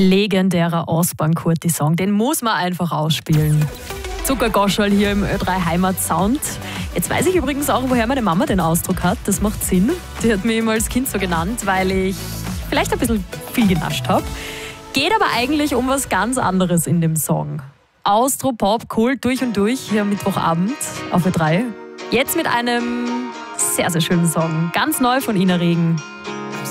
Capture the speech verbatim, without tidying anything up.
Legendärer Ostbahn-Kurti-Song, den muss man einfach ausspielen. Zuckergoschall hier im Ö drei Heimat-Sound. Jetzt weiß ich übrigens auch, woher meine Mama den Ausdruck hat. Das macht Sinn. Die hat mich immer als Kind so genannt, weil ich vielleicht ein bisschen viel genascht habe. Geht aber eigentlich um was ganz anderes in dem Song. Austropop, cool, durch und durch, hier am Mittwochabend auf Ö drei. Jetzt mit einem sehr, sehr schönen Song. Ganz neu von Ina Regen.